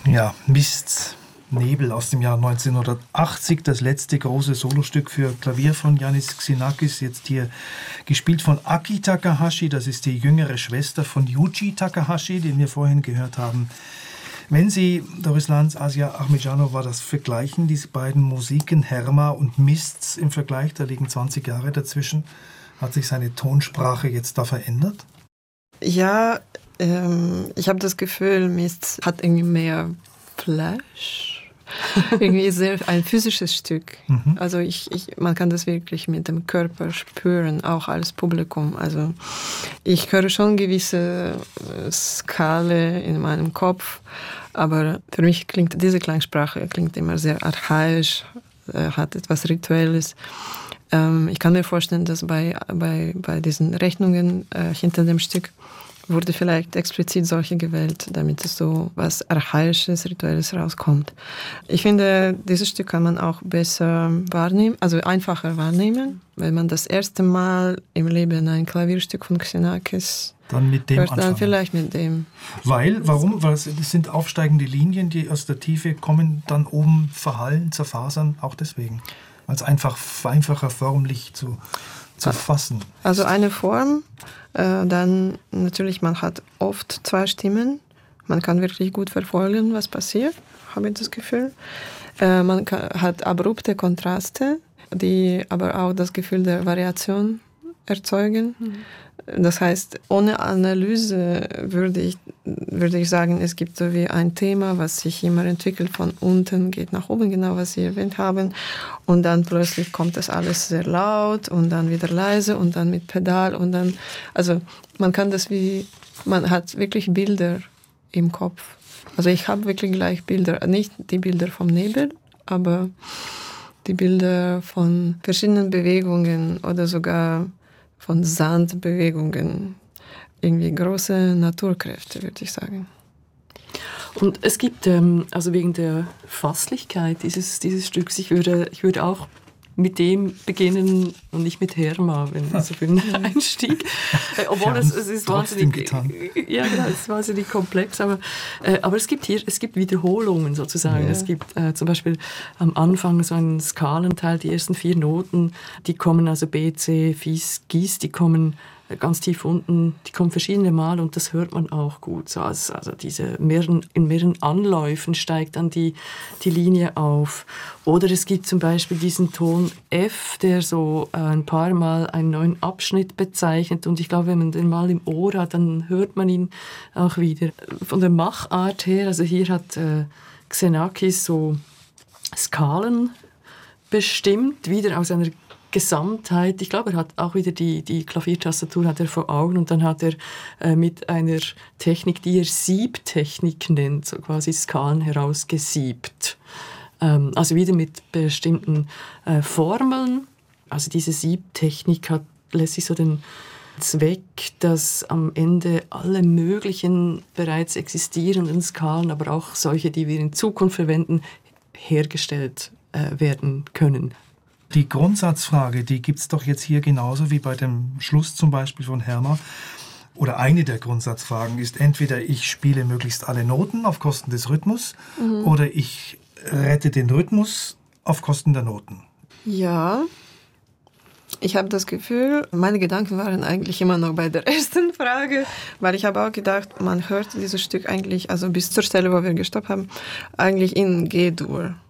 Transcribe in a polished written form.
Ja, Mists Nebel aus dem Jahr 1980, das letzte große Solostück für Klavier von Iannis Xenakis, jetzt hier gespielt von Aki Takahashi, das ist die jüngere Schwester von Yuji Takahashi, den wir vorhin gehört haben. Wenn Sie, Doris Lanz, Asia Ahmedjanova, das vergleichen, diese beiden Musiken, Herma und Mists im Vergleich, da liegen 20 Jahre dazwischen, hat sich seine Tonsprache jetzt da verändert? Ja, ich habe das Gefühl, Mists hat irgendwie mehr Flash. Irgendwie ist es ein physisches Stück. Also man kann das wirklich mit dem Körper spüren, auch als Publikum. Also ich höre schon gewisse Skale in meinem Kopf, aber für mich klingt diese Klangsprache immer sehr archaisch, hat etwas Rituelles. Ich kann mir vorstellen, dass bei diesen Rechnungen hinter dem Stück wurde vielleicht explizit solche gewählt, damit es so was Archaisches, Rituelles rauskommt. Ich finde, dieses Stück kann man auch besser wahrnehmen, also einfacher wahrnehmen, wenn man das erste Mal im Leben ein Klavierstück von Xenakis dann mit dem hört, anfangen. dann vielleicht mit dem. Warum? Weil es sind aufsteigende Linien, die aus der Tiefe kommen, dann oben verhallen, zerfasern, auch deswegen. Weil es einfacher förmlich zu fassen. Also eine Form, dann natürlich, man hat oft zwei Stimmen, man kann wirklich gut verfolgen, was passiert, habe ich das Gefühl. Man hat abrupte Kontraste, die aber auch das Gefühl der Variation erzeugen. Das heißt, ohne Analyse würde ich sagen, es gibt so wie ein Thema, was sich immer entwickelt, von unten geht nach oben, genau was Sie erwähnt haben. Und dann plötzlich kommt das alles sehr laut und dann wieder leise und dann mit Pedal und dann, also man hat wirklich Bilder im Kopf. Also ich habe wirklich gleich Bilder, nicht die Bilder vom Nebel, aber die Bilder von verschiedenen Bewegungen oder sogar von Sandbewegungen. Irgendwie große Naturkräfte, würde ich sagen. Und es gibt, also wegen der Fasslichkeit dieses Stücks, ich würde auch mit dem beginnen und nicht mit Herma, also für den Einstieg. Obwohl es ist wahnsinnig, ja, genau, es ist wahnsinnig komplex, aber es gibt Wiederholungen sozusagen. Ja. Es gibt zum Beispiel am Anfang so einen Skalenteil, die ersten 4 Noten, die kommen also B, C, Fis, Gis, die kommen ganz tief unten, die kommen verschiedene Mal und das hört man auch gut. So, also in mehreren Anläufen steigt dann die Linie auf. Oder es gibt zum Beispiel diesen Ton F, der so ein paar Mal einen neuen Abschnitt bezeichnet und ich glaube, wenn man den mal im Ohr hat, dann hört man ihn auch wieder. Von der Machart her, also hier hat Xenakis so Skalen bestimmt, wieder aus einer Gesamtheit. Ich glaube, er hat auch wieder die Klaviertastatur hat er vor Augen und dann hat er mit einer Technik, die er Siebtechnik nennt, so quasi Skalen herausgesiebt. Also wieder mit bestimmten Formeln. Also diese Siebtechnik hat letztlich so den Zweck, dass am Ende alle möglichen bereits existierenden Skalen, aber auch solche, die wir in Zukunft verwenden, hergestellt werden können. Die Grundsatzfrage, die gibt es doch jetzt hier genauso wie bei dem Schluss zum Beispiel von Herma. Oder eine der Grundsatzfragen ist entweder ich spiele möglichst alle Noten auf Kosten des Rhythmus oder ich rette den Rhythmus auf Kosten der Noten. Ja, ich habe das Gefühl, meine Gedanken waren eigentlich immer noch bei der ersten Frage, weil ich habe auch gedacht, man hört dieses Stück eigentlich, also bis zur Stelle, wo wir gestoppt haben, eigentlich in G-Dur.